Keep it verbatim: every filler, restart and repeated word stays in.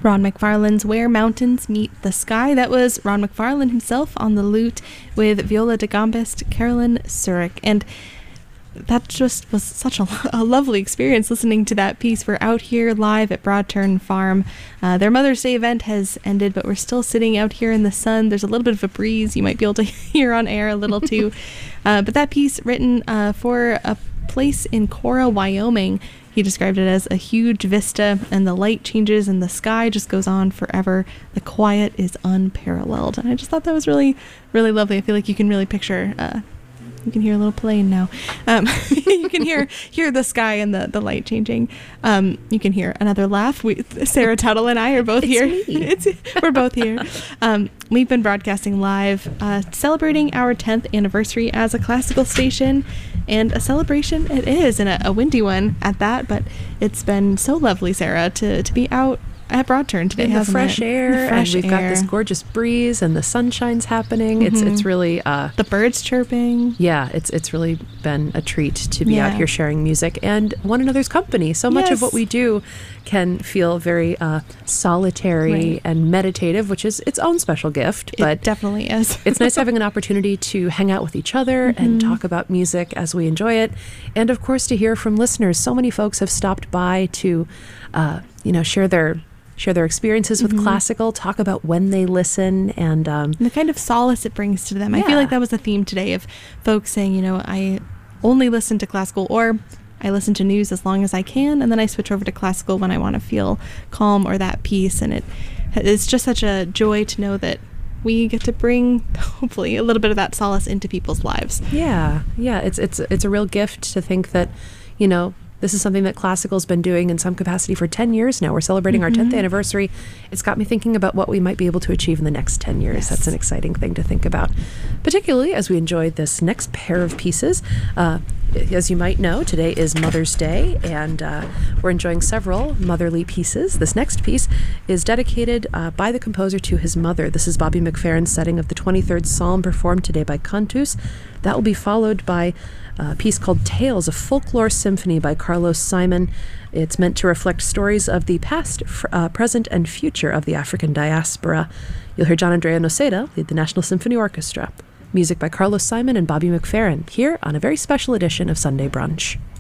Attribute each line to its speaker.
Speaker 1: Ron McFarlane's Where Mountains Meet the Sky. That was Ron McFarlane himself on the lute with viola da gambist Carolyn Surik. And that just was such a, a lovely experience listening to that piece. We're out here live at Broadturn Farm. Uh, their Mother's Day event has ended, but we're still sitting out here in the sun. There's a little bit of a breeze. You might be able to hear on air a little too. uh, but that piece written uh, for a place in Cora, Wyoming. He described it as a huge vista, and the light changes and the sky just goes on forever. The quiet is unparalleled. And I just thought that was really, really lovely. I feel like you can really picture, uh, you can hear a little plane now. Um, you can hear hear the sky and the, the light changing. Um, you can hear another laugh. We, Sarah Tuttle and I are both
Speaker 2: it's
Speaker 1: here.
Speaker 2: Me.
Speaker 1: it's We're both here. Um, we've been broadcasting live, uh, celebrating our tenth anniversary as a classical station. And a celebration it is, and a, a windy one at that, but it's been so lovely, Sarah, to, to be out at Broadturn today.
Speaker 2: In the
Speaker 1: hasn't
Speaker 2: fresh
Speaker 1: it?
Speaker 2: air,
Speaker 1: the fresh
Speaker 2: and we've
Speaker 1: air.
Speaker 2: got this gorgeous breeze, and the sunshine's happening.
Speaker 1: Mm-hmm.
Speaker 2: It's it's really uh,
Speaker 1: the birds chirping.
Speaker 2: Yeah, it's it's really been a treat to be
Speaker 1: yeah.
Speaker 2: out here sharing music and one another's company. So much
Speaker 1: yes.
Speaker 2: of what we do can feel very uh, solitary
Speaker 1: right.
Speaker 2: and meditative, which is its own special gift. But
Speaker 1: it definitely is.
Speaker 2: It's nice having an opportunity to hang out with each other mm-hmm. and talk about music as we enjoy it, and of course to hear from listeners. So many folks have stopped by to, uh, you know, share their. share their experiences with mm-hmm. classical, talk about when they listen, and, um,
Speaker 1: and the kind of solace it brings to them.
Speaker 2: Yeah.
Speaker 1: I feel like that was the theme today of folks saying, you know, I only listen to classical, or I listen to news as long as I can, and then I switch over to classical when I want to feel calm or that peace. And it it's just such a joy to know that we get to bring, hopefully, a little bit of that solace into people's lives.
Speaker 2: Yeah, yeah, it's it's it's a real gift to think that, you know, this is something that classical's been doing in some capacity for ten years now. We're celebrating mm-hmm. our tenth anniversary. It's got me thinking about what we might be able to achieve in the next ten years.
Speaker 1: Yes.
Speaker 2: That's an exciting thing to think about, particularly as we enjoy this next pair of pieces. Uh, as you might know, today is Mother's Day, and uh, we're enjoying several motherly pieces. This next piece is dedicated uh, by the composer to his mother. This is Bobby McFerrin's setting of the twenty-third Psalm, performed today by Cantus. That will be followed by a piece called Tales, a folklore symphony by Carlos Simon. It's meant to reflect stories of the past, f- uh, present, and future of the African diaspora. You'll hear John Andrea Noceda lead the National Symphony Orchestra. Music by Carlos Simon and Bobby McFerrin, here on a very special edition of Sunday Brunch.